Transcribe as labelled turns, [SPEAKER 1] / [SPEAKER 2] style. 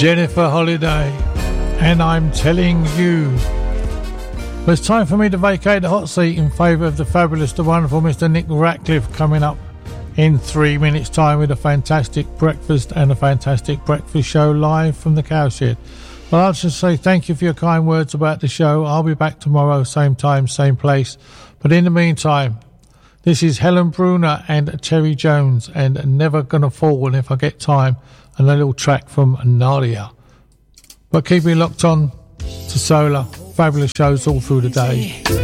[SPEAKER 1] Jennifer Holiday, and I'm telling you. Well, it's time for me to vacate the hot seat in favour of the fabulous, the wonderful Mr. Nick Ratcliffe, coming up in 3 minutes' time with a fantastic breakfast and a fantastic breakfast show live from the cowshed. Well, I'll just say thank you for your kind words about the show. I'll be back tomorrow, same time, same place. But in the meantime, this is Helen Bruner and Terry Jones and Never Gonna Fall If I Get Time, and a little track from Nadia. But keep me locked on to Solar. Fabulous shows all through the day.